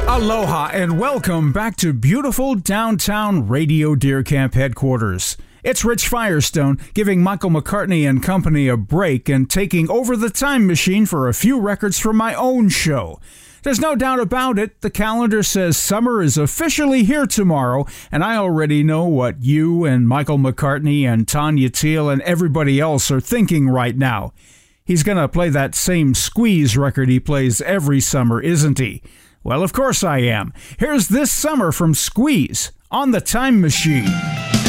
Aloha and welcome back to beautiful downtown Radio Deer Camp headquarters. It's Rich Firestone giving Michael McCartney and company a break and taking over the time machine for a few records from my own show. There's no doubt about it, the calendar says summer is officially here tomorrow, and I already know what you and Michael McCartney and Tanya Teal and everybody else are thinking right now. He's gonna play that same Squeeze record he plays every summer, isn't he? Well, of course I am. Here's This Summer from Squeeze on the Time Machine.